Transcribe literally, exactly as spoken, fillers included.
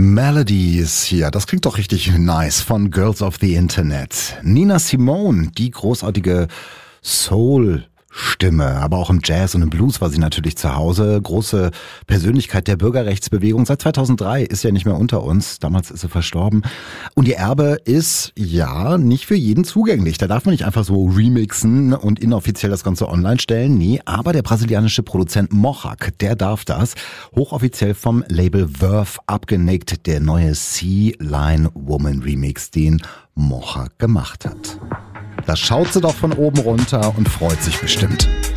Melodies hier, das klingt doch richtig nice von Girls of the Internet. Nina Simone, die großartige Soul Stimme, aber auch im Jazz und im Blues war sie natürlich zu Hause. Große Persönlichkeit der Bürgerrechtsbewegung. Seit zweitausenddrei ist ja nicht mehr unter uns. Damals ist sie verstorben. Und ihr Erbe ist, ja, nicht für jeden zugänglich. Da darf man nicht einfach so remixen und inoffiziell das Ganze online stellen. Nee, aber der brasilianische Produzent Mohawk, der darf das. Hochoffiziell vom Label Verve abgenickt. Der neue Sea-Line Woman Remix, den Mohawk gemacht hat. Da schaut sie doch von oben runter und freut sich bestimmt.